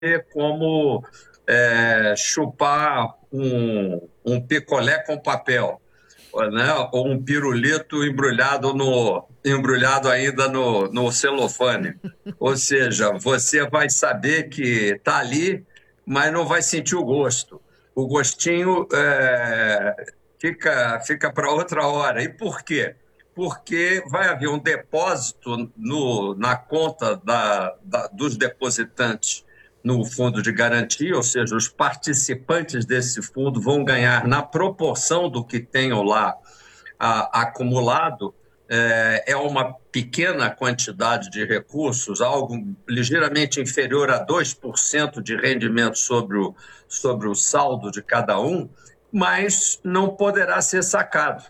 como chupar um picolé com papel, né? Ou um pirulito embrulhado ainda no celofane. Ou seja, você vai saber que está ali, mas não vai sentir o gosto. O gostinho fica para outra hora. E por quê? Porque vai haver um depósito na conta dos depositantes no fundo de garantia, ou seja, os participantes desse fundo vão ganhar na proporção do que tenham lá acumulado. É uma pequena quantidade de recursos, algo ligeiramente inferior a 2% de rendimento sobre o saldo de cada um, mas não poderá ser sacado.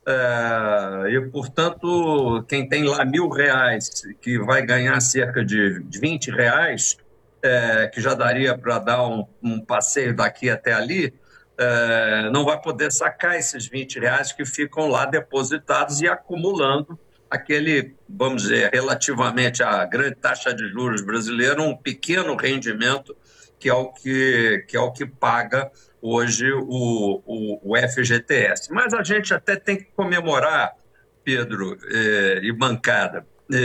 E, portanto, quem tem lá R$ 1.000, que vai ganhar cerca de R$ 20, que já daria para dar um passeio daqui até ali, não vai poder sacar esses R$ 20 que ficam lá depositados e acumulando aquele, vamos dizer, relativamente à grande taxa de juros brasileira, um pequeno rendimento que é o que paga hoje o FGTS. Mas a gente até tem que comemorar, Pedro e bancada,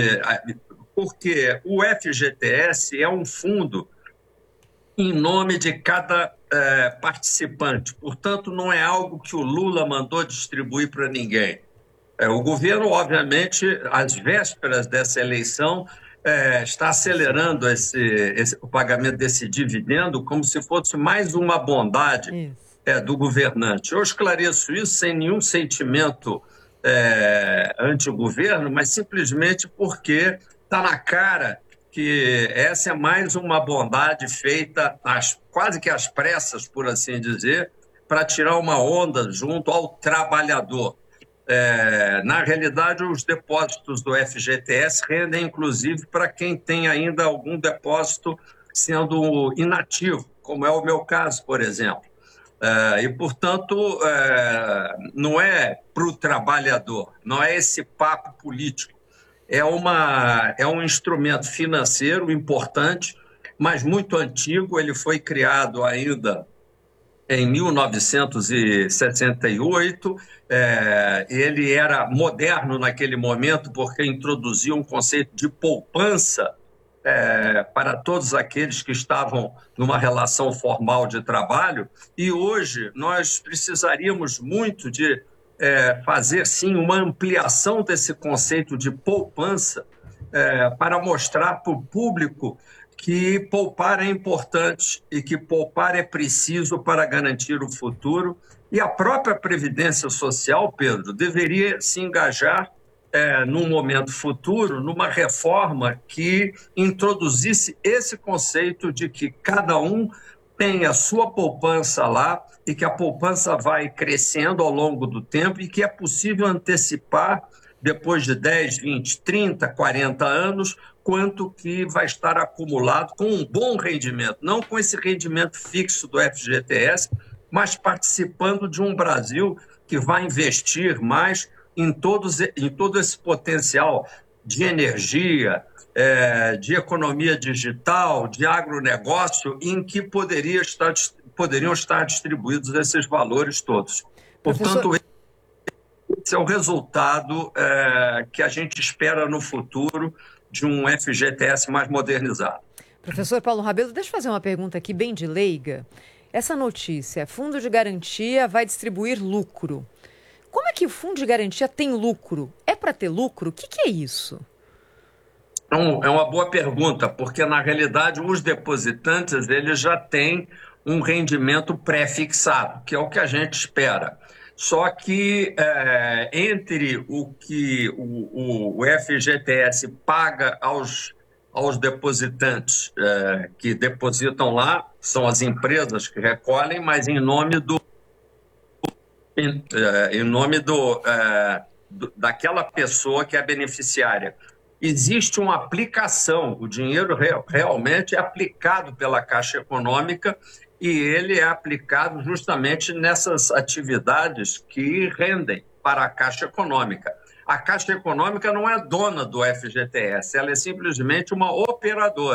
porque o FGTS é um fundo em nome de cada participante. Portanto, não é algo que o Lula mandou distribuir para ninguém. O governo, obviamente, às vésperas dessa eleição, está acelerando o pagamento desse dividendo como se fosse mais uma bondade do governante. Eu esclareço isso sem nenhum sentimento anti-governo, mas simplesmente porque está na cara que essa é mais uma bondade feita quase que às pressas, por assim dizer, para tirar uma onda junto ao trabalhador. Na realidade, os depósitos do FGTS rendem, inclusive, para quem tem ainda algum depósito sendo inativo, como é o meu caso, por exemplo. E, portanto, não é para o trabalhador, não é esse papo político. É um instrumento financeiro importante, mas muito antigo. Ele foi criado ainda em 1968, ele era moderno naquele momento porque introduzia um conceito de poupança para todos aqueles que estavam numa relação formal de trabalho, e hoje nós precisaríamos muito de fazer, sim, uma ampliação desse conceito de poupança para mostrar para o público que poupar é importante e que poupar é preciso para garantir o futuro. E a própria Previdência Social, Pedro, deveria se engajar num momento futuro, numa reforma que introduzisse esse conceito de que cada um tem a sua poupança lá e que a poupança vai crescendo ao longo do tempo e que é possível antecipar, depois de 10, 20, 30, 40 anos, quanto que vai estar acumulado com um bom rendimento, não com esse rendimento fixo do FGTS, mas participando de um Brasil que vai investir mais em todo esse potencial de energia, de economia digital, de agronegócio, em que poderiam estar distribuídos esses valores todos. Professor... Portanto, esse é o resultado que a gente espera no futuro de um FGTS mais modernizado. Professor Paulo Rabelo, deixa eu fazer uma pergunta aqui bem de leiga. Essa notícia, Fundo de Garantia vai distribuir lucro. Como é que o Fundo de Garantia tem lucro? É para ter lucro? O que é isso? É uma boa pergunta, porque, na realidade, os depositantes eles já têm um rendimento pré-fixado, que é o que a gente espera. Só que entre o que o FGTS paga aos depositantes que depositam lá, são as empresas que recolhem, mas em nome daquela pessoa que é beneficiária. Existe uma aplicação, o dinheiro realmente é aplicado pela Caixa Econômica e ele é aplicado justamente nessas atividades que rendem para a Caixa Econômica. A Caixa Econômica não é dona do FGTS, ela é simplesmente uma operadora.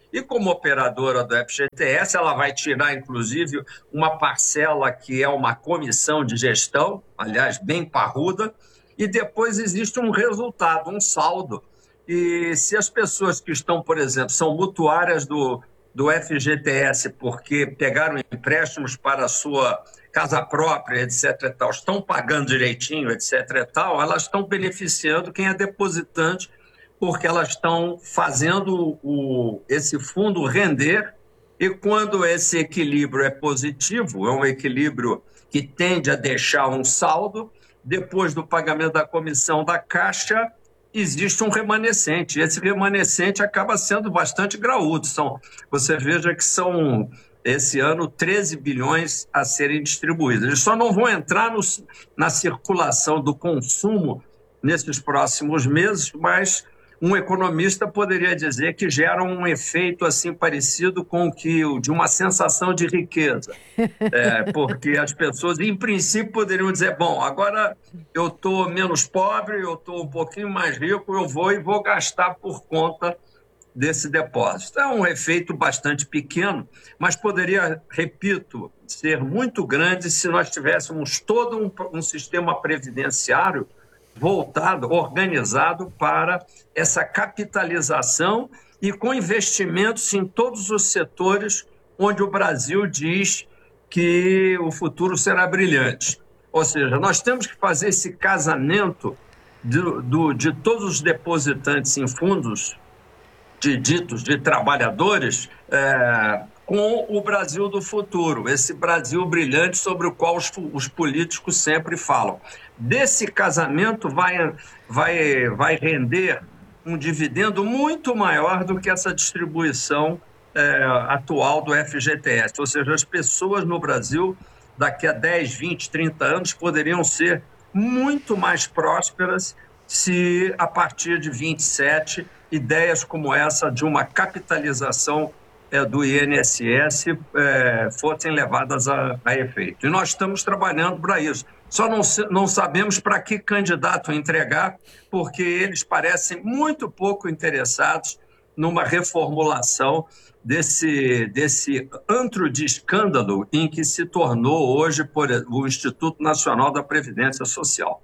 E como operadora do FGTS, ela vai tirar, inclusive, uma parcela que é uma comissão de gestão, aliás, bem parruda, e depois existe um resultado, um saldo. E se as pessoas que estão, por exemplo, são mutuárias do FGTS porque pegaram empréstimos para a sua casa própria, etc. e tal, estão pagando direitinho, etc. e tal, elas estão beneficiando quem é depositante, porque elas estão fazendo esse fundo render, e quando esse equilíbrio é positivo, é um equilíbrio que tende a deixar um saldo, depois do pagamento da comissão da Caixa, existe um remanescente. Esse remanescente acaba sendo bastante graúdo. Você veja que são, esse ano, 13 bilhões a serem distribuídos. Eles só não vão entrar na circulação do consumo nesses próximos meses, mas um economista poderia dizer que gera um efeito assim parecido com o que de uma sensação de riqueza, porque as pessoas, em princípio, poderiam dizer: bom, agora eu estou menos pobre, eu estou um pouquinho mais rico, eu vou gastar por conta desse depósito. É um efeito bastante pequeno, mas poderia, repito, ser muito grande se nós tivéssemos todo um sistema previdenciário voltado, organizado para essa capitalização e com investimentos em todos os setores onde o Brasil diz que o futuro será brilhante. Ou seja, nós temos que fazer esse casamento de todos os depositantes em fundos ditos de trabalhadores com o Brasil do futuro, esse Brasil brilhante sobre o qual os políticos sempre falam. Desse casamento vai render um dividendo muito maior do que essa distribuição atual do FGTS. Ou seja, as pessoas no Brasil, daqui a 10, 20, 30 anos, poderiam ser muito mais prósperas se, a partir de 27, ideias como essa de uma capitalização do INSS fossem levadas a efeito. E nós estamos trabalhando para isso. Só não sabemos para que candidato entregar, porque eles parecem muito pouco interessados numa reformulação desse antro de escândalo em que se tornou hoje o Instituto Nacional da Previdência Social.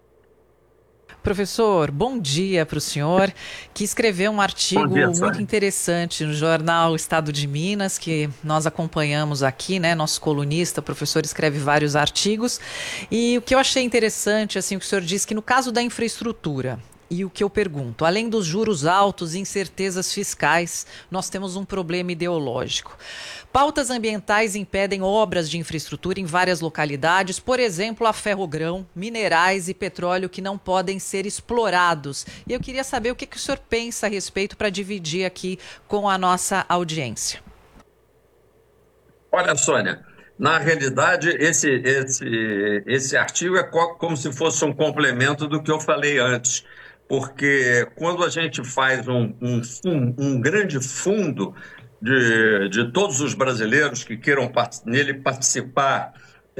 Professor, bom dia para o senhor, que escreveu um artigo muito interessante no jornal Estado de Minas, que nós acompanhamos aqui, né? Nosso colunista, o professor, escreve vários artigos. E o que eu achei interessante, assim, o que o senhor disse, que no caso da infraestrutura, e o que eu pergunto, além dos juros altos e incertezas fiscais, nós temos um problema ideológico. Pautas ambientais impedem obras de infraestrutura em várias localidades, por exemplo, a ferrogrão, minerais e petróleo que não podem ser explorados. E eu queria saber o que o senhor pensa a respeito para dividir aqui com a nossa audiência. Olha, Sônia, na realidade, esse artigo é como se fosse um complemento do que eu falei antes, porque quando a gente faz um grande fundo de todos os brasileiros que queiram nele participar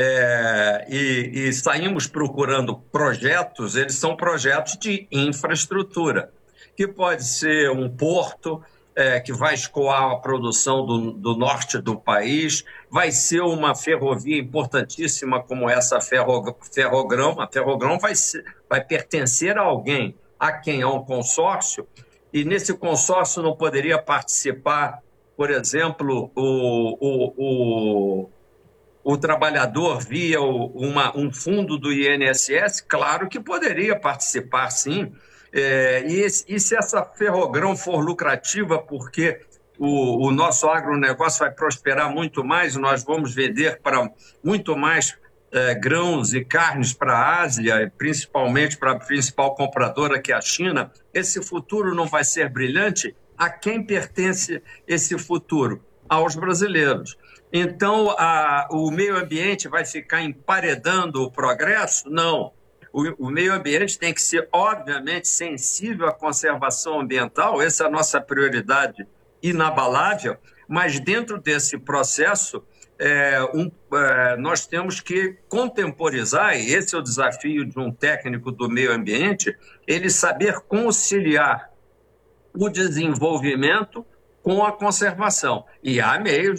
e saímos procurando projetos, eles são projetos de infraestrutura, que pode ser um porto que vai escoar a produção do norte do país, vai ser uma ferrovia importantíssima como essa ferrogrão. A ferrogrão vai pertencer a alguém, a quem? A um consórcio, e nesse consórcio não poderia participar, por exemplo, o trabalhador via um fundo do INSS? Claro que poderia participar, sim. E se essa ferrogrão for lucrativa, porque o nosso agronegócio vai prosperar muito mais, nós vamos vender para muito mais grãos e carnes para a Ásia, principalmente para a principal compradora, que é a China, esse futuro não vai ser brilhante? A quem pertence esse futuro? Aos brasileiros. Então, o meio ambiente vai ficar emparedando o progresso? Não. O meio ambiente tem que ser, obviamente, sensível à conservação ambiental, essa é a nossa prioridade inabalável, mas dentro desse processo nós temos que contemporizar, e esse é o desafio de um técnico do meio ambiente, ele saber conciliar o desenvolvimento com a conservação. E há meios